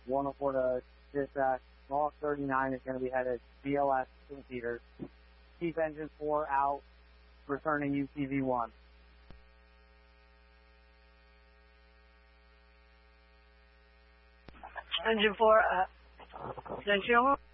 104 to dispatch. Loss 39 is going to be headed BLS St. Peters. Keep engine 4 out, returning UTV 1. Engine 4, attention.